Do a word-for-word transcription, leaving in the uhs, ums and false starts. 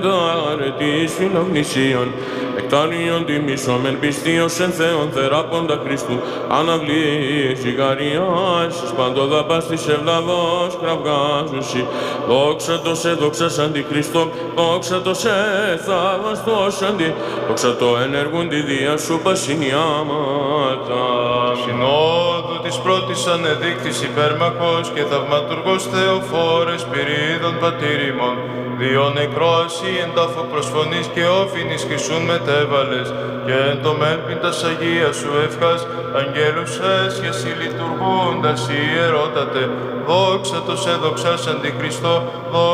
Αρετής φιλογνησίων, εκτάριον τιμήσομεν πιστίος εν Θεόν θεράποντα Χριστού, αναβλής ηγαριάς, παντοδαπάς της ευλαβός κραυγάζουσι, δόξα το σε δόξας αντιχριστό, δόξα το σε θαυμαστός αντι, δόξα το ενεργούν τη δία σου πασινιάματα. Συνόδου της πρώτης ανεδείκτης υπέρμαχος και θαυματουργός Θεοφόρες πυρίδων πατήριμων, διό νεκρόαση εν τάφο προσφωνής και όφινης Χριστούν μετέβαλες, και εν το μέλπιν τας Αγίας σου εύχας, αγγέλους έσχεση λειτουργούντας ιερότατε, δόξα το σε δοξάς αντιχριστό,